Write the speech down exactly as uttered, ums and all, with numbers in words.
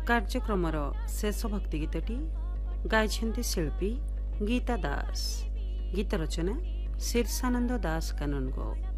କାର୍ଯ୍ୟକ୍ରମର ଶେଷ ଭକ୍ତି ଗୀତଟି ଗାଇଛନ୍ତି ଶିଳ୍ପୀ ଗୀତା ଦାସ। ଗୀତ ରଚନା ଶୀର୍ଷାନନ୍ଦ ଦାସ କାନନଗୋ।